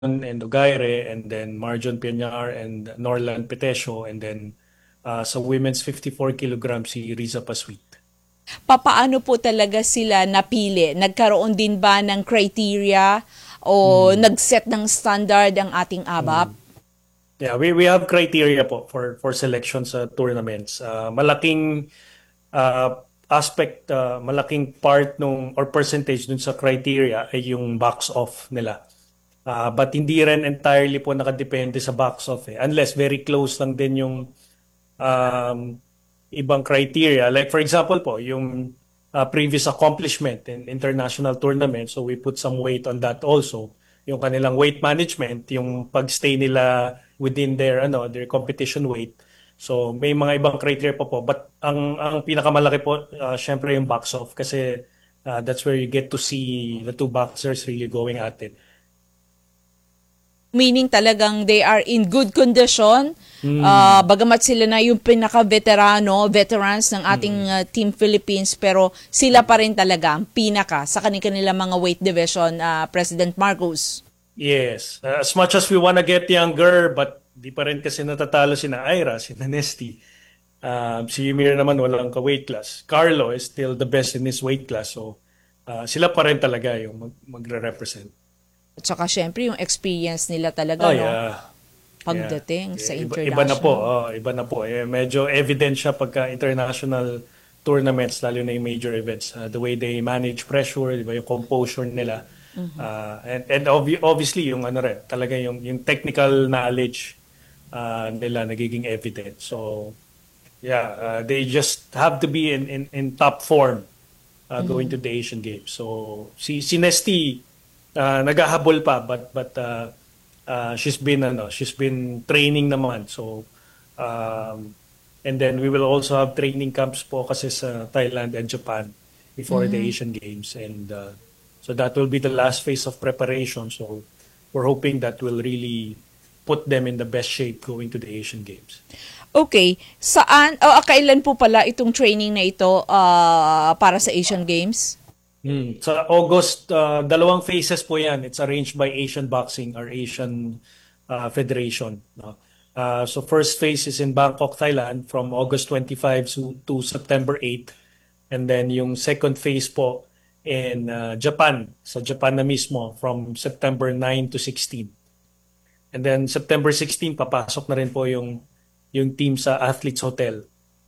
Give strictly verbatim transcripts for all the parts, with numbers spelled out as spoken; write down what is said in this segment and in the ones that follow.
and Ogaire, and then Marjon Piñar and Norlan Petesio, and then uh, sa women's fifty-four kilograms si Riza Pasweet. Papaano po talaga sila napili? Nagkaroon din ba ng criteria o Mm. nag-set ng standard ang ating ABAP? Mm. Yeah, we we have criteria po for for selection sa tournaments. Uh, malaking uh, aspect, uh, malaking part nung or percentage dun sa criteria ay yung box off nila. Uh, but hindi rin entirely po nakadepende sa box off eh. Unless very close lang din yung um, ibang criteria. Like for example po, yung uh, previous accomplishment in international tournaments. So we put some weight on that also. Yung kanilang weight management, yung pagstay nila within their ano their competition weight. So may mga ibang criteria pa po. But ang ang pinakamalaki po, uh, syempre yung box off kasi uh, that's where you get to see the two boxers really going at it. Meaning talagang they are in good condition, ah, Mm. bagamat sila na yung pinaka-veterano, veterans ng ating Mm. ah, Team Philippines, pero sila pa rin talaga ang pinaka sa kanilang mga weight division, ah, President Marcos. Yes. Uh, as much as we wanna get younger, but di pa rin kasi natatalo sina Ira, sina Nesty. Um, si Ymir naman walang ka-weight class. Carlo is still the best in his weight class. So, uh, sila pa rin talaga yung mag- magre-represent. At saka syempre yung experience nila Oh, talaga, no? yeah. Yeah. Pagdating sa Yeah, Iba, iba na po. international. Oh, iba na po. Eh, medyo evident siya pagka international tournaments, lalo na yung major events. Uh, the way they manage pressure, di ba, yung composure nila. Uh, and and obvi- obviously, yung ano rin, talaga yung, yung technical knowledge uh, nila nagiging evident. So, yeah, uh, they just have to be in, in, in top form uh, going to the Asian Games. So, si, si Nesty, uh, naghahabol pa, but, but uh, uh, she's been ano, she's been training naman. So um, and then we will also have training camps po kasi sa Thailand and Japan before the Asian Games, and uh, so that will be the last phase of preparation. So we're hoping that will really put them in the best shape going to the Asian Games. Okay, saan, o ah, kailan po pala itong training na ito ah, para sa Asian Games? Hmm. Sa August, uh, dalawang phases po yan. It's arranged by Asian Boxing or Asian uh, Federation. No? Uh, so first phase is in Bangkok, Thailand from August twenty-fifth to, to September eighth. And then yung second phase po in uh, Japan, sa Japan na mismo from September ninth to sixteenth. And then September sixteenth, papasok na rin po yung, yung team sa Athletes Hotel.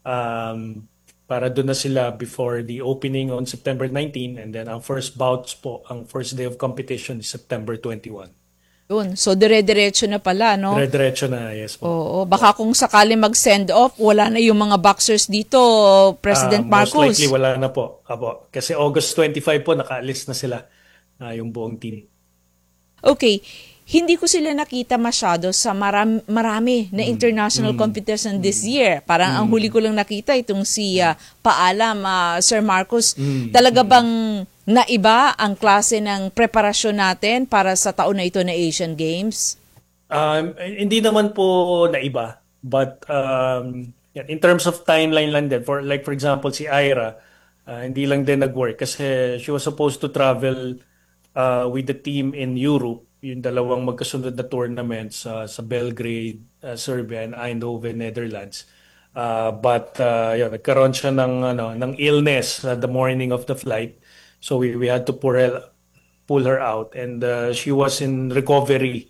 Um, para doon na sila before the opening on September nineteenth, and then ang first bouts po, ang first day of competition is September twenty-first. Yun, so dire-diretso na pala, no? Dire-diretso na, yes po. Oo, baka kung sakali mag-send off, wala na yung mga boxers dito, Ah, President most Marcos. likely wala na po. Apo. Kasi August twenty-fifth po, nakaalis na sila ah, yung buong team. Okay, hindi ko sila nakita masyado sa marami, marami na international competition this year. Parang ang huli ko lang nakita itong si ah, Paalam, ah, Sir Marcos. Talaga bang naiba ang klase ng preparasyon natin para sa taon na ito na Asian Games? Um, hindi naman po na iba, but um, yan, in terms of timeline lang din, for, like for example si Ira, ah, hindi lang din nag-work kasi she was supposed to travel uh, with the team in Europe, yung dalawang magkasunod na tournaments uh, sa Belgrade, uh, Serbia, and Eindhoven, Netherlands. Uh, but uh, yun, nagkaroon siya ng ano ng illness uh, the morning of the flight, so we we had to pull her, pull her out, and uh, she was in recovery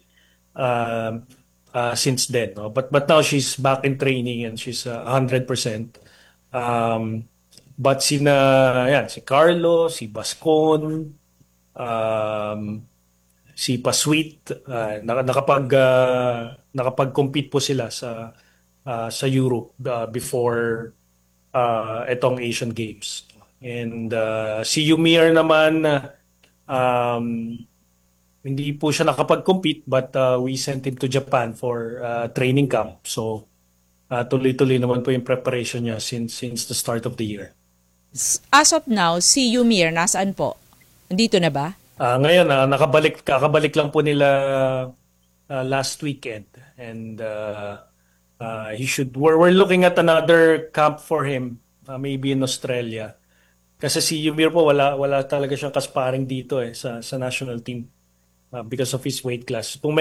um, uh, since then. No? But but now she's back in training and she's uh, one hundred percent. Um, but sina yan, si Carlo, si Bascon, um, si Pasweet, uh, naka- nakapag uh, nakapag-compete po sila sa uh, sa Europe uh, before uh, etong Asian Games. And uh, si Ymir naman uh, um, hindi po siya nakapag-compete, but uh, we sent him to Japan for uh, training camp. So uh, tuloy-tuloy naman po yung preparation niya since since the start of the year. S- As of now, si Ymir, nasaan po? Nandito na ba? Ah, ngayon, ah, nakabalik, kakabalik lang po nila ah, last weekend. And uh, uh, he should, we're, we're looking at another camp for him, ah, maybe in Australia. Kasi si Ymir po, wala, wala talaga siyang kasparing dito eh, sa, sa national team. uh, because of his weight class. Kung